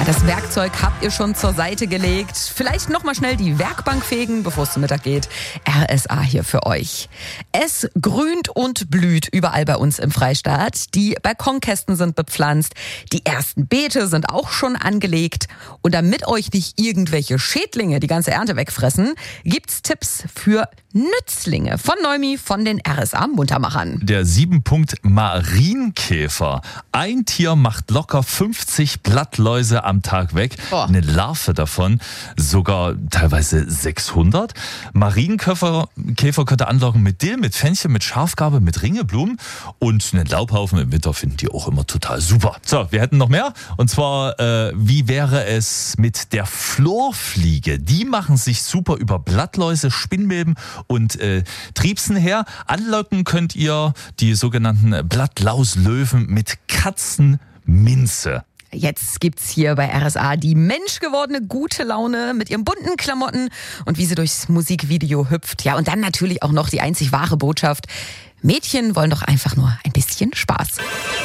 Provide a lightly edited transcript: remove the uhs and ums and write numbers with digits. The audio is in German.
Das Werkzeug habt ihr schon zur Seite gelegt. Vielleicht noch mal schnell die Werkbank fegen, bevor es zu Mittag geht. RSA hier für euch. Es grünt und blüht überall bei uns im Freistaat. Die Balkonkästen sind bepflanzt. Die ersten Beete sind auch schon angelegt. Und damit euch nicht irgendwelche Schädlinge die ganze Ernte wegfressen, gibt's Tipps für Nützlinge von Neumi, von den RSA-Muntermachern. Der 7-Punkt-Marienkäfer. Ein Tier macht locker 50 Blattläuse am Tag weg. Boah. Eine Larve davon sogar teilweise 600. Marienkäfer könnt ihr anlocken mit Dill, mit Fenchel, mit Schafgarbe, mit Ringelblumen. Und einen Laubhaufen im Winter finden die auch immer total super. So, wir hätten noch mehr. Und zwar, wie wäre es mit der Florfliege? Die machen sich super über Blattläuse, Spinnmilben und Triebsen her. Anlocken könnt ihr die sogenannten Blattlauslöwen mit Katzenminze. Jetzt gibt's hier bei RSA die menschgewordene gute Laune mit ihren bunten Klamotten und wie sie durchs Musikvideo hüpft. Ja, und dann natürlich auch noch die einzig wahre Botschaft. Mädchen wollen doch einfach nur ein bisschen Spaß.